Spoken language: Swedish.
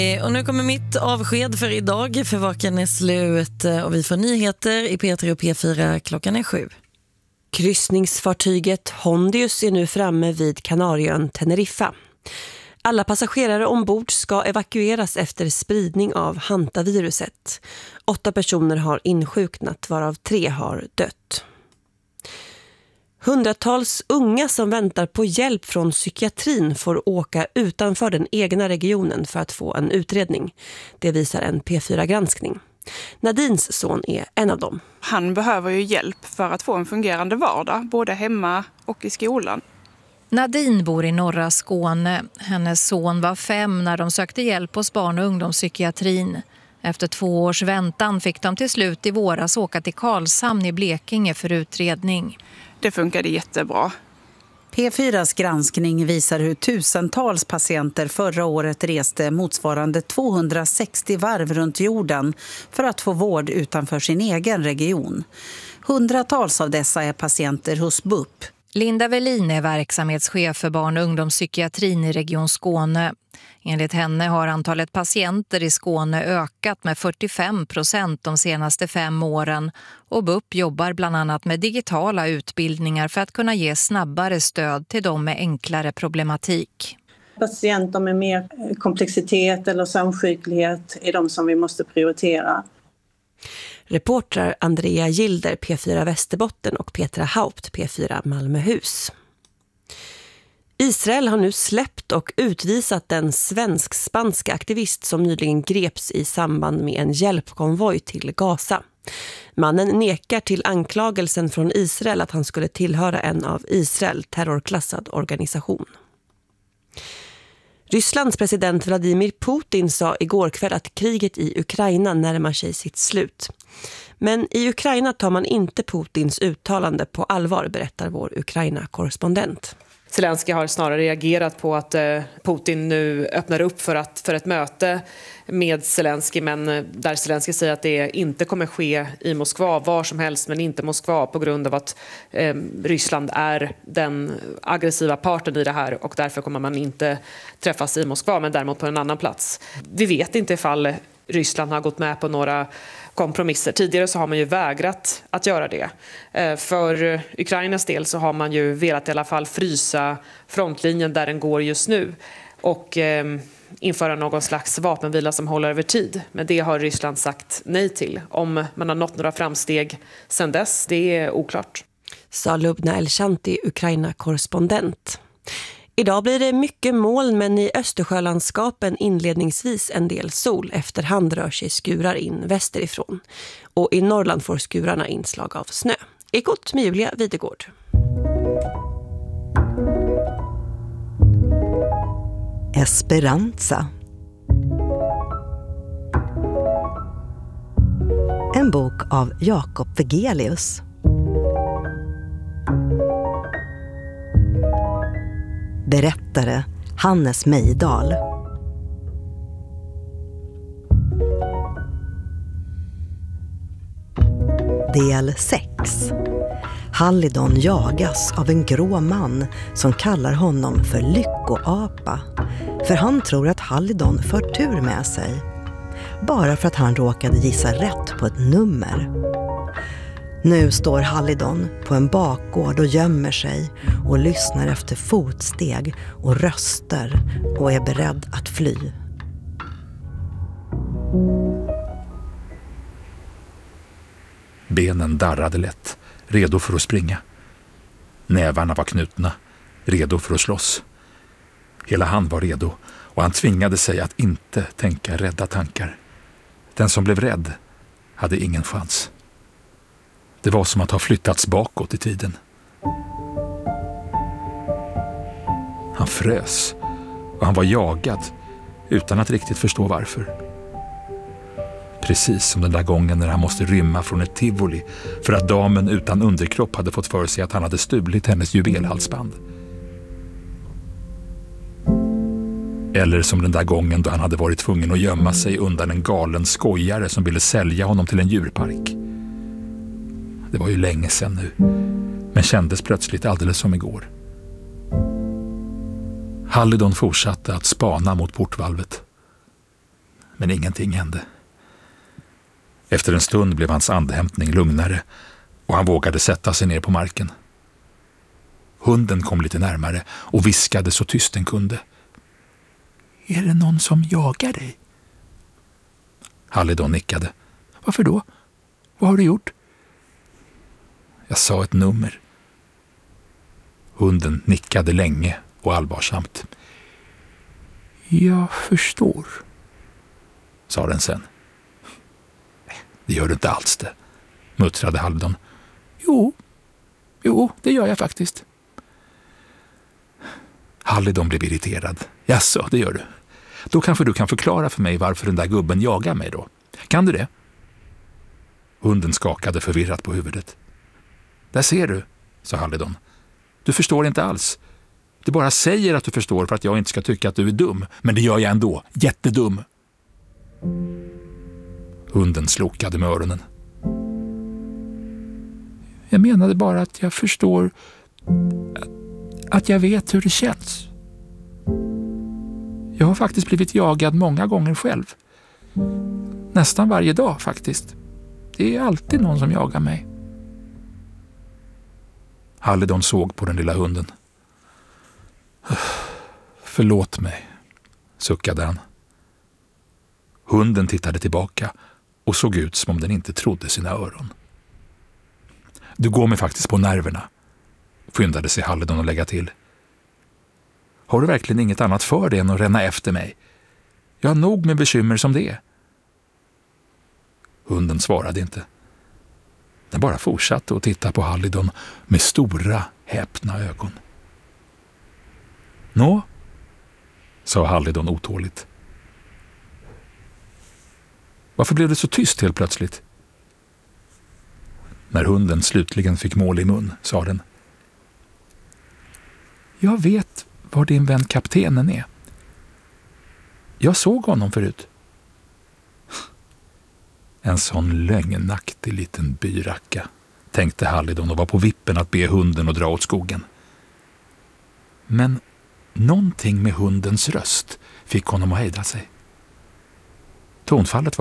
Och nu kommer mitt avsked för idag, för vaken är slut och vi får nyheter i P3 och P4 klockan är 7. Kryssningsfartyget Hondius är nu framme vid Kanarieön Teneriffa. Alla passagerare ombord ska evakueras efter spridning av hantaviruset. 8 personer har insjuknat, varav 3 har dött. Hundratals unga som väntar på hjälp från psykiatrin får åka utanför den egna regionen för att få en utredning. Det visar en P4-granskning. Nadins son är en av dem. Han behöver ju hjälp för att få en fungerande vardag, både hemma och i skolan. Nadine bor i norra Skåne. Hennes son var 5 när de sökte hjälp hos barn- och ungdomspsykiatrin. Efter 2 års väntan fick de till slut i våras åka till Karlshamn i Blekinge för utredning. Det funkade jättebra. P4s granskning visar hur tusentals patienter förra året reste motsvarande 260 varv runt jorden för att få vård utanför sin egen region. Hundratals av dessa är patienter hos BUP. Linda Velin är verksamhetschef för barn- och ungdomspsykiatrin i Region Skåne. Enligt henne har antalet patienter i Skåne ökat med 45% de senaste 5 åren och BUP jobbar bland annat med digitala utbildningar för att kunna ge snabbare stöd till dem med enklare problematik. Patienter med mer komplexitet eller samsjuklighet är de som vi måste prioritera. Reportrar Andrea Gilder, P4 Västerbotten, och Petra Haupt, P4 Malmöhus. Israel har nu släppt och utvisat en svensk-spanska aktivist som nyligen greps i samband med en hjälpkonvoj till Gaza. Mannen nekar till anklagelsen från Israel att han skulle tillhöra en av Israel terrorklassad organisation. Rysslands president Vladimir Putin sa igår kväll att kriget i Ukraina närmar sig sitt slut. Men i Ukraina tar man inte Putins uttalande på allvar, berättar vår Ukraina-korrespondent. Zelensky har snarare reagerat på att Putin nu öppnar upp för ett möte med Zelensky, men där Zelensky säger att det inte kommer ske i Moskva, var som helst, men inte Moskva, på grund av att Ryssland är den aggressiva parten i det här och därför kommer man inte träffas i Moskva, men däremot på en annan plats. Vi vet inte ifall Ryssland har gått med på några kompromisser. Tidigare så har man ju vägrat att göra det. För Ukrainas del så har man ju velat i alla fall frysa frontlinjen där den går just nu och införa någon slags vapenvila som håller över tid. Men det har Ryssland sagt nej till. Om man har nått några framsteg sedan dess, det är oklart. Sa Lubna Elshanti, Ukraina-korrespondent. Idag blir det mycket moln, men i Östersjölandskapen inledningsvis en del sol. Efterhand rör sig skurar in västerifrån. Och i Norrland får skurarna inslag av snö. Ekot med Julia Videgård. Esperanza. En bok av Jakob Vegelius. Berättare Hannes Mejdal. Del 6. Hallidon jagas av en grå man som kallar honom för lyckoapa. För han tror att Hallidon för tur med sig. Bara för att han råkade gissa rätt på ett nummer. Nu står Hallidon på en bakgård och gömmer sig och lyssnar efter fotsteg och röster och är beredd att fly. Benen darrade lätt, redo för att springa. Nävarna var knutna, redo för att slåss. Hela han var redo och han tvingade sig att inte tänka rädda tankar. Den som blev rädd hade ingen chans. Det var som att ha flyttats bakåt i tiden. Han frös och han var jagad utan att riktigt förstå varför. Precis som den där gången när han måste rymma från ett tivoli för att damen utan underkropp hade fått för sig att han hade stulit hennes juvelhalsband. Eller som den där gången då han hade varit tvungen att gömma sig undan en galen skojare som ville sälja honom till en djurpark. Det var ju länge sedan nu, men kändes plötsligt alldeles som igår. Hallidon fortsatte att spana mot portvalvet. Men ingenting hände. Efter en stund blev hans andhämtning lugnare och han vågade sätta sig ner på marken. Hunden kom lite närmare och viskade så tyst den kunde. Är det någon som jagar dig? Hallidon nickade. Varför då? Vad har du gjort? Jag sa ett nummer. Hunden nickade länge och allvarsamt. Jag förstår, sa den sen. Det gör du inte alls det, muttrade Hallidon. Jo, det gör jag faktiskt. Hallidon blev irriterad. Jaså, det gör du. Då kanske du kan förklara för mig varför den där gubben jagar mig då. Kan du det? Hunden skakade förvirrat på huvudet. Där ser du, sa Hallidon. Du förstår inte alls. Du bara säger att du förstår för att jag inte ska tycka att du är dum. Men det gör jag ändå. Jättedum. Hunden slokade med öronen. Jag menade bara att jag förstår att jag vet hur det känns. Jag har faktiskt blivit jagad många gånger själv. Nästan varje dag faktiskt. Det är alltid någon som jagar mig. Hallidon såg på den lilla hunden. Förlåt mig, suckade han. Hunden tittade tillbaka och såg ut som om den inte trodde sina öron. Du går mig faktiskt på nerverna, skyndade sig Hallidon att lägga till. Har du verkligen inget annat för dig än att ränna efter mig? Jag har nog med bekymmer som det är. Hunden svarade inte. Den bara fortsatte att titta på Hallidon med stora, häpna ögon. Nå, sa Hallidon otåligt. Varför blev det så tyst helt plötsligt? När hunden slutligen fick mål i mun, sa den. Jag vet var din vän kaptenen är. Jag såg honom förut. En sån lögnaktig liten byracka, tänkte Hallidon och var på vippen att be hunden att dra åt skogen. Men någonting med hundens röst fick honom att hejda sig. Tonfallet var